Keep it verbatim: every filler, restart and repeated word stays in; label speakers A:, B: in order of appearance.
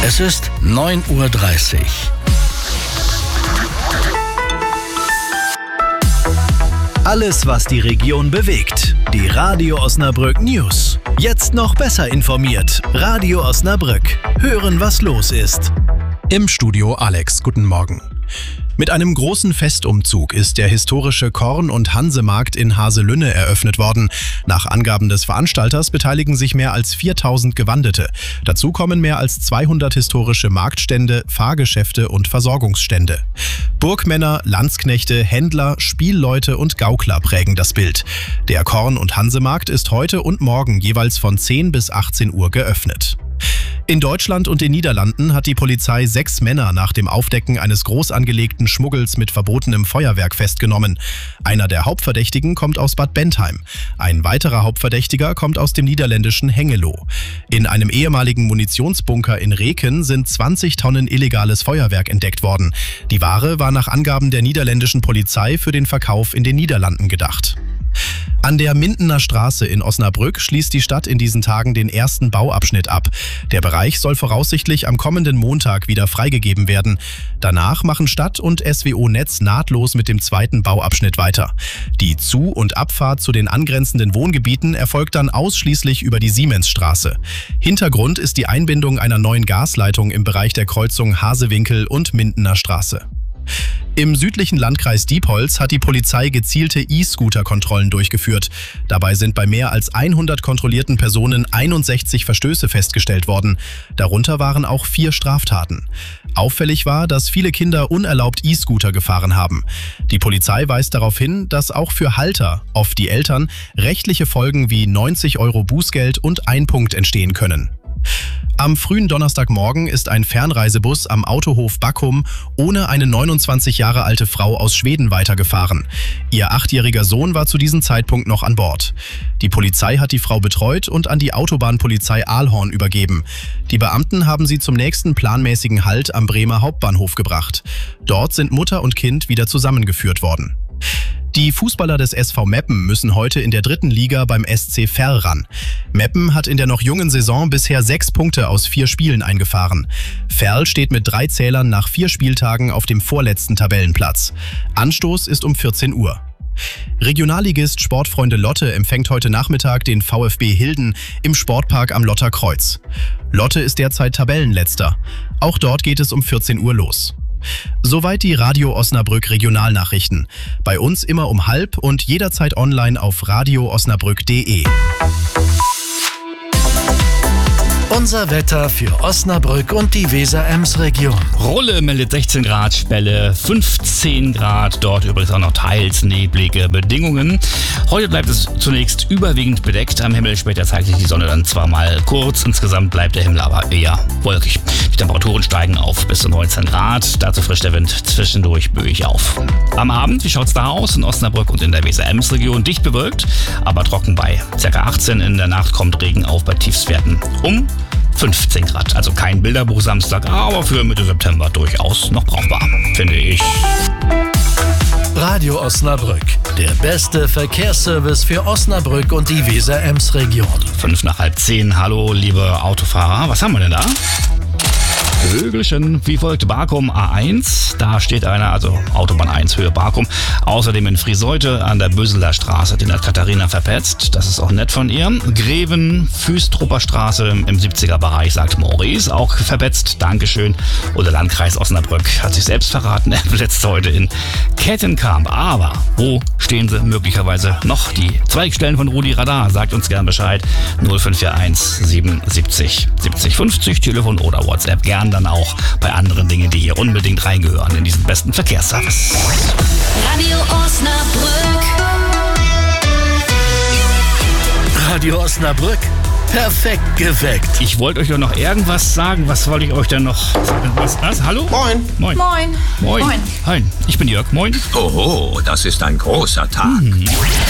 A: Es ist neun Uhr dreißig.
B: Alles, was die Region bewegt. Die Radio Osnabrück News. Jetzt noch besser informiert. Radio Osnabrück. Hören, was los ist.
C: Im Studio Alex. Guten Morgen. Mit einem großen Festumzug ist der historische Korn- und Hansemarkt in Haselünne eröffnet worden. Nach Angaben des Veranstalters beteiligen sich mehr als viertausend Gewandete. Dazu kommen mehr als zweihundert historische Marktstände, Fahrgeschäfte und Versorgungsstände. Burgmänner, Landsknechte, Händler, Spielleute und Gaukler prägen das Bild. Der Korn- und Hansemarkt ist heute und morgen jeweils von zehn bis achtzehn Uhr geöffnet. In Deutschland und den Niederlanden hat die Polizei sechs Männer nach dem Aufdecken eines groß angelegten Schmuggels mit verbotenem Feuerwerk festgenommen. Einer der Hauptverdächtigen kommt aus Bad Bentheim. Ein weiterer Hauptverdächtiger kommt aus dem niederländischen Hengelo. In einem ehemaligen Munitionsbunker in Reken sind zwanzig Tonnen illegales Feuerwerk entdeckt worden. Die Ware war nach Angaben der niederländischen Polizei für den Verkauf in den Niederlanden gedacht. An der Mindener Straße in Osnabrück schließt die Stadt in diesen Tagen den ersten Bauabschnitt ab. Der Bereich soll voraussichtlich am kommenden Montag wieder freigegeben werden. Danach machen Stadt und S W O Netz nahtlos mit dem zweiten Bauabschnitt weiter. Die Zu- und Abfahrt zu den angrenzenden Wohngebieten erfolgt dann ausschließlich über die Siemensstraße. Hintergrund ist die Einbindung einer neuen Gasleitung im Bereich der Kreuzung Hasewinkel und Mindener Straße. Im südlichen Landkreis Diepholz hat die Polizei gezielte E-Scooter-Kontrollen durchgeführt. Dabei sind bei mehr als hundert kontrollierten Personen einundsechzig Verstöße festgestellt worden. Darunter waren auch vier Straftaten. Auffällig war, dass viele Kinder unerlaubt E-Scooter gefahren haben. Die Polizei weist darauf hin, dass auch für Halter, oft die Eltern, rechtliche Folgen wie neunzig Euro Bußgeld und ein Punkt entstehen können. Am frühen Donnerstagmorgen ist ein Fernreisebus am Autohof Backum ohne eine neunundzwanzig Jahre alte Frau aus Schweden weitergefahren. Ihr achtjähriger Sohn war zu diesem Zeitpunkt noch an Bord. Die Polizei hat die Frau betreut und an die Autobahnpolizei Aalhorn übergeben. Die Beamten haben sie zum nächsten planmäßigen Halt am Bremer Hauptbahnhof gebracht. Dort sind Mutter und Kind wieder zusammengeführt worden. Die Fußballer des S V Meppen müssen heute in der dritten Liga beim S C Verl ran. Meppen hat in der noch jungen Saison bisher sechs Punkte aus vier Spielen eingefahren. Verl steht mit drei Zählern nach vier Spieltagen auf dem vorletzten Tabellenplatz. Anstoß ist um vierzehn Uhr. Regionalligist Sportfreunde Lotte empfängt heute Nachmittag den VfB Hilden im Sportpark am Lotter Kreuz. Lotte ist derzeit Tabellenletzter. Auch dort geht es um vierzehn Uhr los. Soweit die Radio Osnabrück Regionalnachrichten. Bei uns immer um halb und jederzeit online auf radio osnabrück punkt de.
A: Unser Wetter für Osnabrück und die Weser-Ems-Region.
D: Rulle meldet sechzehn Grad, Spelle fünfzehn Grad, dort übrigens auch noch teils neblige Bedingungen. Heute bleibt es zunächst überwiegend bedeckt am Himmel, später zeigt sich die Sonne dann zwar mal kurz, insgesamt bleibt der Himmel aber eher wolkig. Die Temperaturen steigen auf bis zu neunzehn Grad, dazu frischt der Wind zwischendurch böig auf. Am Abend, wie schaut's da aus? In Osnabrück und in der Weser-Ems-Region dicht bewölkt, aber trocken bei ca. achtzehn. In der Nacht kommt Regen auf bei Tiefstwerten um fünfzehn Grad. Also kein Bilderbuch-Samstag, aber für Mitte September durchaus noch brauchbar, finde ich.
A: Radio Osnabrück, der beste Verkehrsservice für Osnabrück und die Weser-Ems-Region.
D: Fünf nach halb zehn. Hallo, liebe Autofahrer. Was haben wir denn da? Vögelchen, wie folgt: Barkum A eins, da steht einer, also Autobahn eins Höhe Barkum. Außerdem in Frieseute an der Böseler Straße, den hat Katharina verpetzt, das ist auch nett von ihr. Greven, Füstrupper Straße im siebziger Bereich, sagt Maurice, auch verpetzt, Dankeschön. Oder Landkreis Osnabrück hat sich selbst verraten, er besetzt heute in Kettenkamp. Aber wo stehen sie möglicherweise noch? Die Zweigstellen von Rudi Radar, sagt uns gern Bescheid. null fünf vier eins siebenundsiebzig siebzig fünfzig, Telefon oder WhatsApp, gern dann auch bei anderen Dingen, die hier unbedingt reingehören in diesen besten Verkehrsservice.
E: Radio Osnabrück.
A: Radio Osnabrück, perfekt geweckt.
D: Ich wollte euch doch noch irgendwas sagen. Was wollte ich euch denn noch sagen? Was, was? Hallo?
F: Moin.
D: Moin.
E: Moin.
D: Moin.
E: Moin.
D: Hi, ich bin Jörg. Moin.
F: Oho, das ist ein großer Tag.
D: Hm.